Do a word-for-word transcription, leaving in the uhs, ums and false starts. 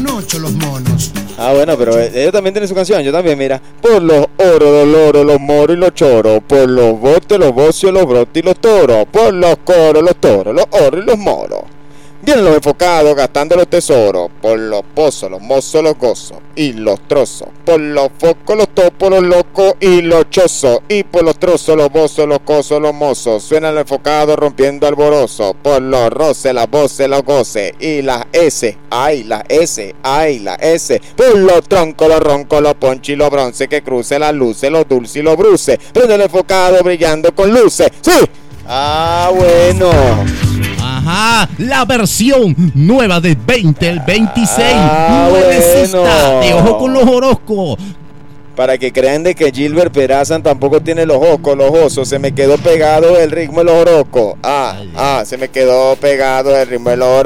son ocho los monos. Ah, bueno, pero ellos también tienen su canción, yo también, mira. Por los oros, los loros, los moros y los choros. Por los botes, los bocios, los brotes y los toros. Por los coros, los toros, los oros y los moros. Vienen los enfocados gastando los tesoros. Por los pozos, los mozos, los gozos y los trozos. Por los focos, los topos, los locos y los chozos. Y por los trozos, los bozos, los cosos, los mozos. Suenan los enfocados rompiendo alborozo. Por los roces, las voces, los goces y las S. Ay, las S, ay, las S. Por los troncos, los roncos, los ponchis y los bronces. Que cruce las luces, los dulces y los bruces. Prende el enfocado brillando con luces. ¡Sí! Ah, bueno. Ajá, la versión nueva de veinte el veintiséis. Ah, Nuevecita bueno. de Ojo con los Orozcos. Para que crean de que Gilbert Perazan tampoco tiene los ojos, los osos. Se me quedó pegado el ritmo de los orocos. Ah, ah, se me quedó pegado el ritmo de los orocos.